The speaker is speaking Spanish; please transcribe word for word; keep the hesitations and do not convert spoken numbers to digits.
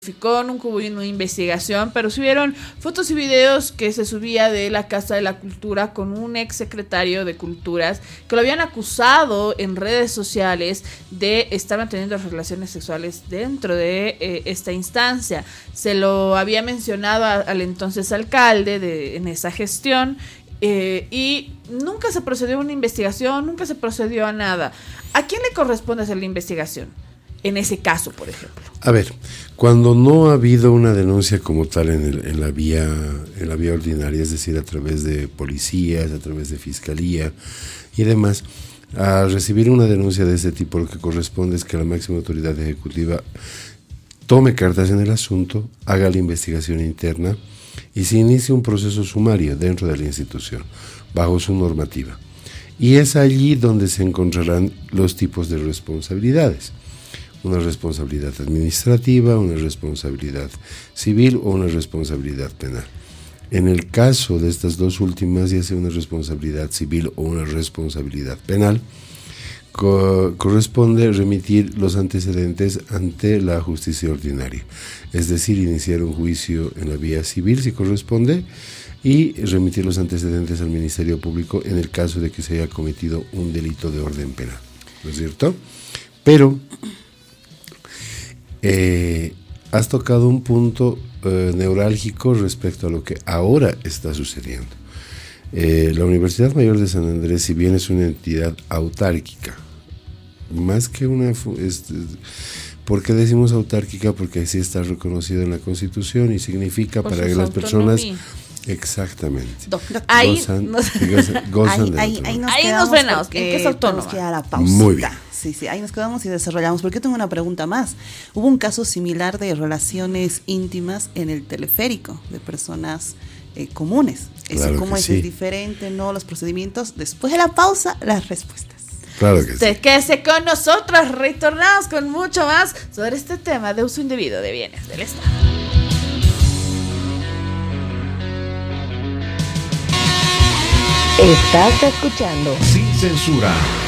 Nunca hubo una investigación, pero subieron fotos y videos que se subía de la Casa de la Cultura con un ex secretario de Culturas que lo habían acusado en redes sociales de estar manteniendo relaciones sexuales dentro de eh, esta instancia. Se lo había mencionado a, al entonces alcalde de, en esa gestión eh, y nunca se procedió a una investigación, nunca se procedió a nada. ¿A quién le corresponde hacer la investigación? En ese caso, por ejemplo. A ver, cuando no ha habido una denuncia como tal en, el, en la vía en la vía ordinaria, es decir, a través de policías, a través de fiscalía y demás, al recibir una denuncia de ese tipo, lo que corresponde es que la máxima autoridad ejecutiva tome cartas en el asunto, haga la investigación interna y se inicie un proceso sumario dentro de la institución, bajo su normativa. Y es allí donde se encontrarán los tipos de responsabilidades. Una responsabilidad administrativa, una responsabilidad civil o una responsabilidad penal. En el caso de estas dos últimas, ya sea una responsabilidad civil o una responsabilidad penal, co- corresponde remitir los antecedentes ante la justicia ordinaria, es decir, iniciar un juicio en la vía civil si corresponde y remitir los antecedentes al Ministerio Público en el caso de que se haya cometido un delito de orden penal, ¿no es cierto? Pero Eh, has tocado un punto eh, neurálgico respecto a lo que ahora está sucediendo. Eh, la Universidad Mayor de San Andrés, si bien es una entidad autárquica, más que una... Es, ¿por qué decimos autárquica? Porque así está reconocido en la Constitución y significa Por para que las personas... Exactamente. Do, ahí gozan, nos, gozan, gozan ahí, ahí, ahí nos ahí quedamos nos frenamos, ¿en qué es autónoma? Nos queda la pausa. Muy bien. Sí, sí, ahí nos quedamos y desarrollamos. Porque yo tengo una pregunta más. Hubo un caso similar de relaciones íntimas en el teleférico de personas eh, comunes. Eso, claro ¿cómo es? Sí. ¿Es diferente? ¿No? Los procedimientos. Después de la pausa, las respuestas. Claro que sí. Quédese con nosotros, retornamos con mucho más sobre este tema de uso indebido de bienes del Estado. Estás escuchando Sin Censura